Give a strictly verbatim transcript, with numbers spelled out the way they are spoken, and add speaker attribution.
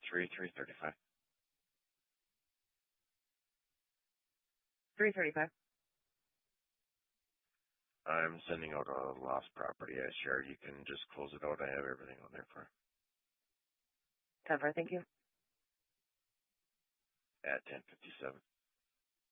Speaker 1: three, three thirty-five.
Speaker 2: three thirty-five.
Speaker 1: I'm sending out a lost property I shared. You can just close it out. I have everything on there for
Speaker 2: ten four, thank you.
Speaker 1: at ten fifty-seven.